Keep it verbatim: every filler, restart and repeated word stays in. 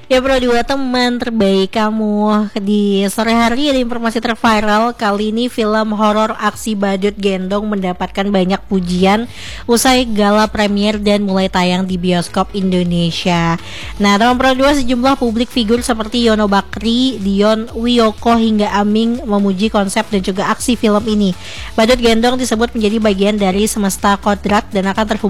Ya Pro dua teman terbaik kamu. Di sore hari ada informasi terviral. Kali ini film horor aksi badut gendong mendapatkan banyak pujian usai gala premier dan mulai tayang di bioskop Indonesia. Nah, teman Pro dua sejumlah publik figur seperti Yono Bakri, Dion Wiyoko hingga Aming memuji konsep dan juga aksi film ini. Badut gendong disebut menjadi bagian dari semesta kodrat dan akan terhubung